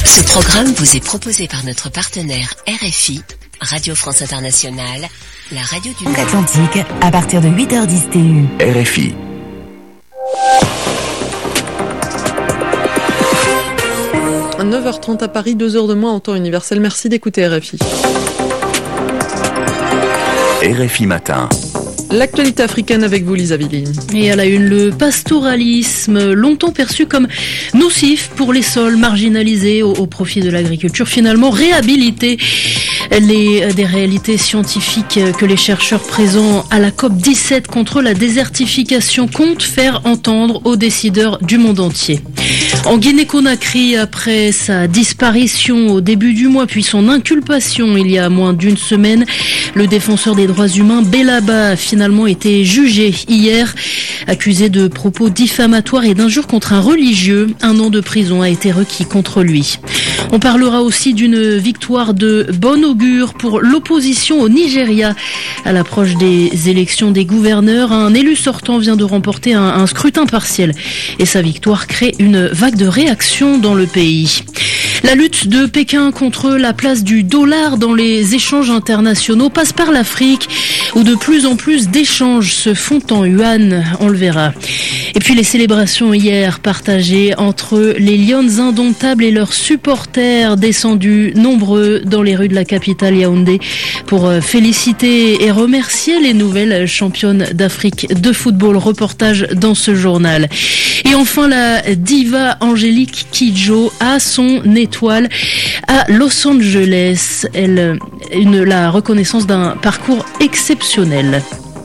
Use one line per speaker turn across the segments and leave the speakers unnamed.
Ce programme vous est proposé par notre partenaire RFI, Radio France Internationale, la radio du monde
Atlantique, à partir de 8h10 TU.
RFI.
À 9h30 à Paris, 2h de moins en temps universel. Merci d'écouter RFI.
RFI Matin.
L'actualité africaine avec vous, Lisa Villine.
Et à la une, le pastoralisme, longtemps perçu comme nocif pour les sols marginalisés au profit de l'agriculture, finalement réhabilité. Des réalités scientifiques que les chercheurs présents à la COP17 contre la désertification comptent faire entendre aux décideurs du monde entier. En Guinée-Conakry, après sa disparition au début du mois, puis son inculpation il y a moins d'une semaine, le défenseur des droits humains Belaba a finalement été jugé hier, accusé de propos diffamatoires et d'injures contre un religieux. 1 an de prison a été requis contre lui. On parlera aussi d'une victoire de bon augure pour l'opposition au Nigeria. À l'approche des élections des gouverneurs, un élu sortant vient de remporter un scrutin partiel et sa victoire crée une vague de réactions dans le pays. La lutte de Pékin contre la place du dollar dans les échanges internationaux passe par l'Afrique, où de plus en plus d'échanges se font en yuan, on le verra. Et puis les célébrations hier partagées entre les Lions indomptables et leurs supporters descendus nombreux dans les rues de la capitale Yaoundé pour féliciter et remercier les nouvelles championnes d'Afrique de football. Reportage dans ce journal. Et enfin, la diva Angélique Kidjo a son étoile à Los Angeles. La reconnaissance d'un parcours exceptionnel.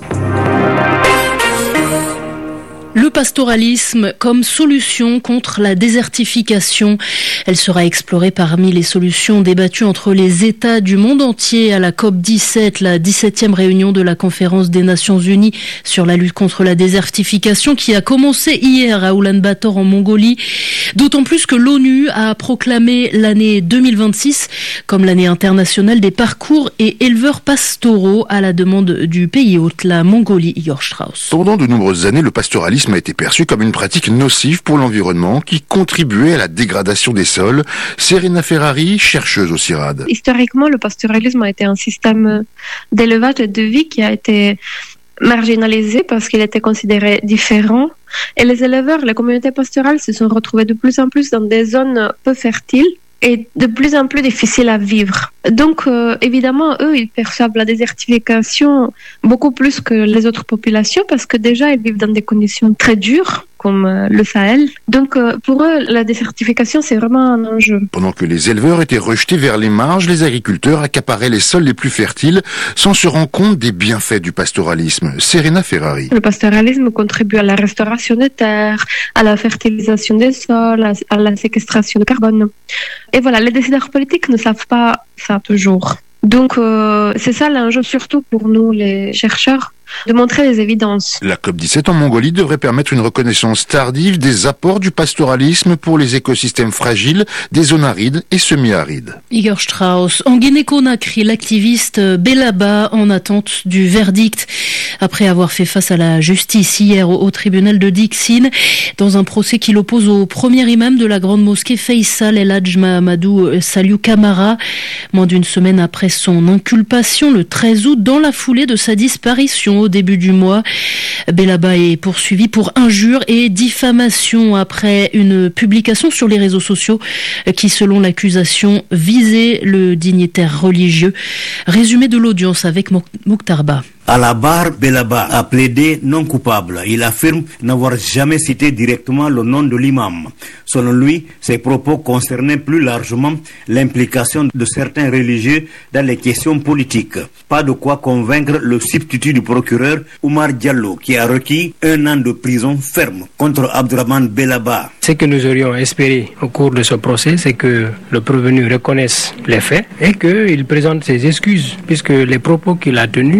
Le pastoralisme comme solution contre la désertification. Elle sera explorée parmi les solutions débattues entre les États du monde entier à la COP17, la 17e réunion de la Conférence des Nations Unies sur la lutte contre la désertification qui a commencé hier à Oulan-Bator en Mongolie. D'autant plus que l'ONU a proclamé l'année 2026 comme l'année internationale des parcours et éleveurs pastoraux à la demande du pays hôte, la Mongolie. Igor Strauss.
Pendant de nombreuses années, le pastoralisme a été perçu comme une pratique nocive pour l'environnement qui contribuait à la dégradation des sols. Serena Ferrari, chercheuse au CIRAD.
Historiquement, le pastoralisme a été un système d'élevage et de vie qui a été marginalisé parce qu'il était considéré différent. Et les éleveurs, les communautés pastorales se sont retrouvées de plus en plus dans des zones peu fertiles et de plus en plus difficiles à vivre. Donc, évidemment, eux, ils perçoivent la désertification beaucoup plus que les autres populations parce que déjà, ils vivent dans des conditions très dures, comme le Sahel. Donc, pour eux, la désertification, c'est vraiment un enjeu.
Pendant que les éleveurs étaient rejetés vers les marges, les agriculteurs accaparaient les sols les plus fertiles sans se rendre compte des bienfaits du pastoralisme. Serena Ferrari.
Le pastoralisme contribue à la restauration des terres, à la fertilisation des sols, à la séquestration de carbone. Et voilà, les décideurs politiques ne savent pas ça toujours. Donc, c'est ça l'enjeu surtout pour nous, les chercheurs, de montrer les évidences.
La COP17 en Mongolie devrait permettre une reconnaissance tardive des apports du pastoralisme pour les écosystèmes fragiles des zones arides et semi-arides.
Igor Strauss. En Guinée-Conakry, l'activiste Belaba en attente du verdict après avoir fait face à la justice hier au tribunal de Dixine dans un procès qui l'oppose au premier imam de la grande mosquée Faisal El Hadj Mahamadou Saliou Camara. Moins d'une semaine après son inculpation, le 13 août, dans la foulée de sa disparition au début du mois, Belaba est poursuivi pour injures et diffamation après une publication sur les réseaux sociaux qui, selon l'accusation, visait le dignitaire religieux. Résumé de l'audience avec Mokhtar Ba.
À la barre, Belaba a plaidé non coupable. Il affirme n'avoir jamais cité directement le nom de l'imam. Selon lui, ses propos concernaient plus largement l'implication de certains religieux dans les questions politiques. Pas de quoi convaincre le substitut du procureur Oumar Diallo, qui a requis 1 an de prison ferme contre Abdourahmane Belaba.
Ce que nous aurions espéré au cours de ce procès, c'est que le prévenu reconnaisse les faits et qu'il présente ses excuses, puisque les propos qu'il a tenus sont des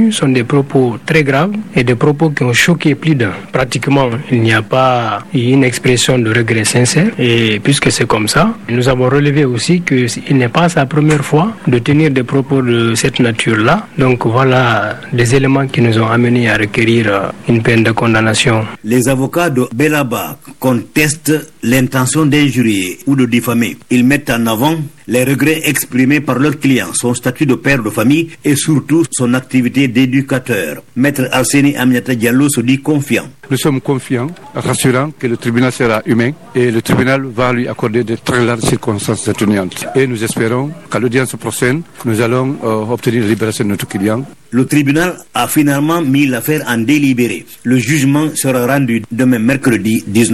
propos très graves et des propos qui ont choqué plus d'un. Pratiquement, il n'y a pas une expression de regret sincère. Et puisque c'est comme ça, nous avons relevé aussi qu'il n'est pas sa première fois de tenir des propos de cette nature-là. Donc voilà des éléments qui nous ont amenés à requérir une peine de condamnation.
Les avocats de Belaba contestent l'intention d'injurier ou de diffamer. Ils mettent en avant les regrets exprimés par leur client, son statut de père de famille et surtout son activité d'éducateur. Maître Alseni Aminata Diallo se dit confiant.
Nous sommes confiants, rassurants que le tribunal sera humain et le tribunal va lui accorder de très larges circonstances atténuantes. Et nous espérons qu'à l'audience prochaine, nous allons obtenir la libération de notre client.
Le tribunal a finalement mis l'affaire en délibéré. Le jugement sera rendu demain mercredi 19